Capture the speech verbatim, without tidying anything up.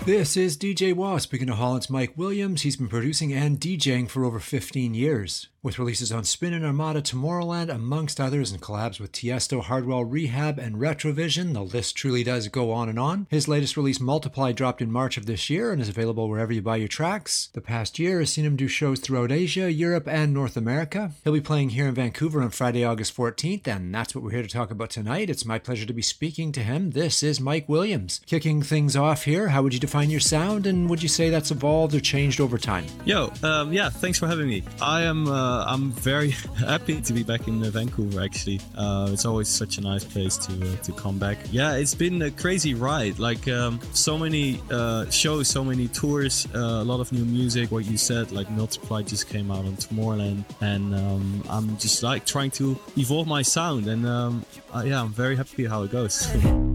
This is D J Wah speaking to Holland's Mike Williams. He's been producing and DJing for over fifteen years. With releases on Spin and Armada, Tomorrowland, amongst others, and collabs with Tiesto, Hardwell, Rehab, and Retrovision, the list truly does go on and on. His latest release, Multiply, dropped in March of this year and is available wherever you buy your tracks. The past year has seen him do shows throughout Asia, Europe, and North America. He'll be playing here in Vancouver on Friday, August fourteenth, and that's what we're here to talk about tonight. It's my pleasure to be speaking to him. This is Mike Williams. Kicking things off here, how would you define your sound, and would you say that's evolved or changed over time? Yo, um, yeah, thanks for having me. I am, uh, I'm very happy to be back in uh, Vancouver. Actually, uh, it's always such a nice place to uh, to come back. Yeah, it's been a crazy ride. Like um, so many uh, shows, so many tours, uh, a lot of new music. What you said, like Multiply just came out on Tomorrowland, and um, I'm just like trying to evolve my sound, and um, uh, yeah, I'm very happy how it goes.